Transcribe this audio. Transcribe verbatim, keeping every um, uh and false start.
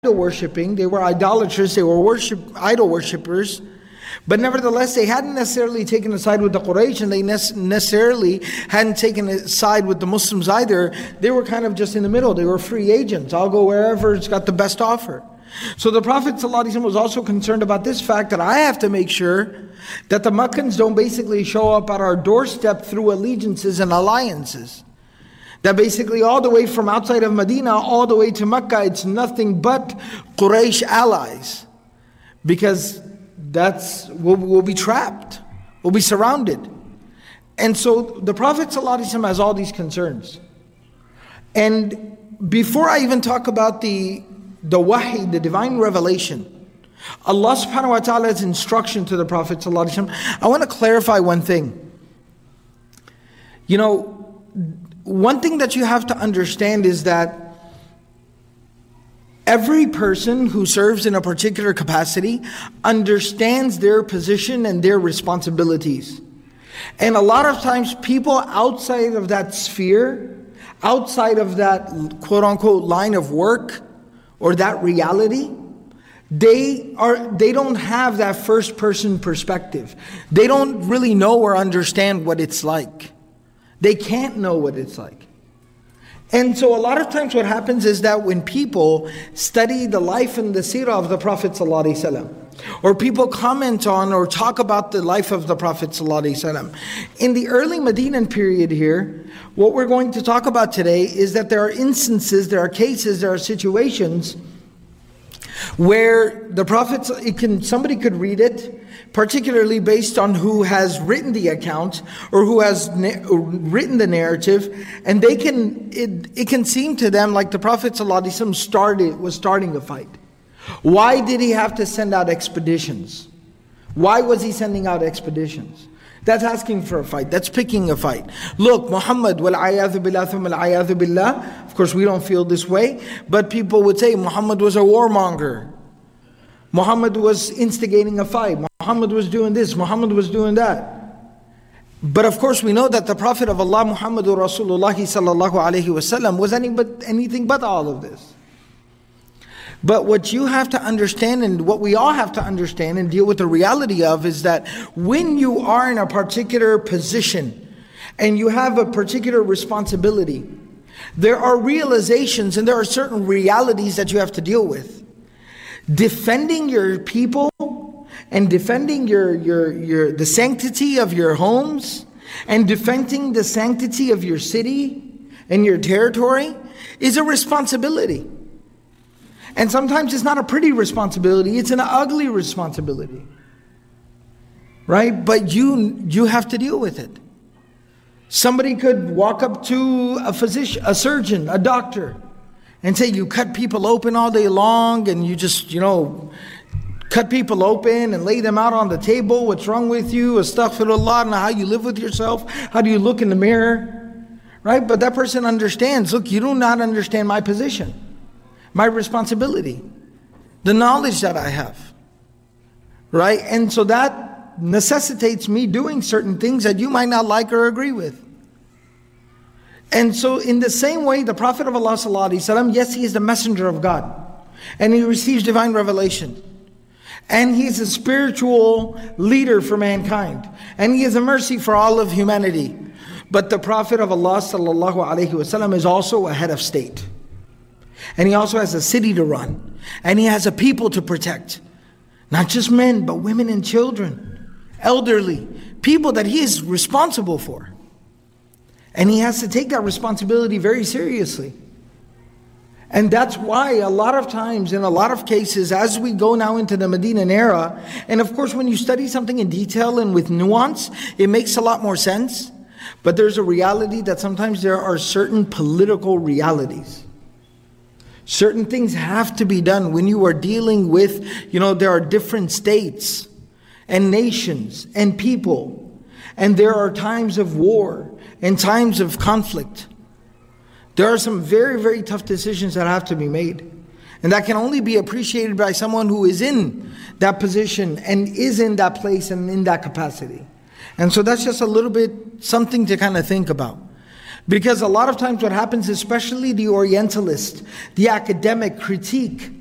worshipping, they were idolaters, they were worship idol worshippers, but nevertheless they hadn't necessarily taken a side with the Quraysh, and they ne- necessarily hadn't taken a side with the Muslims either. They were kind of just in the middle. They were free agents. I'll go wherever it's got the best offer. So the Prophet ﷺ was also concerned about this fact, that I have to make sure that the Meccans don't basically show up at our doorstep through allegiances and alliances. That basically all the way from outside of Medina, all the way to Mecca, it's nothing but Quraysh allies. Because that's, we'll, we'll be trapped. We'll be surrounded. And so the Prophet ﷺ has all these concerns. And before I even talk about the, the wahi, the divine revelation, Allah subhanahu wa ta'ala's instruction to the Prophet ﷺ, I want to clarify one thing. You know, one thing that you have to understand is that every person who serves in a particular capacity understands their position and their responsibilities. And a lot of times people outside of that sphere, outside of that quote-unquote line of work or that reality, they are they don't have that first person perspective. They don't really know or understand what it's like. They can't know what it's like. And so a lot of times what happens is that when people study the life and the seerah of the Prophet ﷺ, or people comment on or talk about the life of the Prophet ﷺ, in the early Medinan period here, what we're going to talk about today is that there are instances, there are cases, there are situations where the Prophet, it can, somebody could read it, particularly based on who has written the account or who has na- written the narrative, and they can it, it can seem to them like the Prophet ﷺ started was starting a fight. Why did he have to send out expeditions? Why was he sending out expeditions? That's asking for a fight. That's picking a fight. Look, Muhammad, wal-'ayadhu billah, thumma al-'ayadhu billah. Of course, we don't feel this way, but people would say Muhammad was a warmonger. Muhammad was instigating a fight. Muhammad was doing this. Muhammad was doing that. But of course, we know that the Prophet of Allah, Muhammadur Rasulullah sallallahu alaihi wasallam, was any but, anything but all of this. But what you have to understand, and what we all have to understand and deal with the reality of, is that when you are in a particular position and you have a particular responsibility, there are realizations and there are certain realities that you have to deal with. Defending your people and defending your, your, your, the sanctity of your homes and defending the sanctity of your city and your territory is a responsibility. And sometimes it's not a pretty responsibility, it's an ugly responsibility. Right? But you you have to deal with it. Somebody could walk up to a physician, a surgeon, a doctor, and say, you cut people open all day long and you just, you know, cut people open and lay them out on the table. What's wrong with you? Astaghfirullah, and how you live with yourself. How do you look in the mirror? Right? But that person understands, look, you do not understand my position, my responsibility, the knowledge that I have. Right? And so that necessitates me doing certain things that you might not like or agree with. And so in the same way, the Prophet of Allah sallallahu alaihi wasallam, yes, he is the messenger of God, and he receives divine revelation, and he is a spiritual leader for mankind, and he is a mercy for all of humanity. But the Prophet of Allah sallallahu alaihi wasallam is also a head of state, and he also has a city to run, and he has a people to protect, not just men, but women and children, elderly, people that he is responsible for. And he has to take that responsibility very seriously. And that's why a lot of times, in a lot of cases, as we go now into the Medinan era, and of course when you study something in detail and with nuance, it makes a lot more sense. But there's a reality that sometimes there are certain political realities. Certain things have to be done when you are dealing with, you know, there are different states and nations and people. And there are times of war and times of conflict. There are some very, very tough decisions that have to be made. And that can only be appreciated by someone who is in that position and is in that place and in that capacity. And so that's just a little bit something to kind of think about. Because a lot of times what happens, especially the Orientalist, the academic critique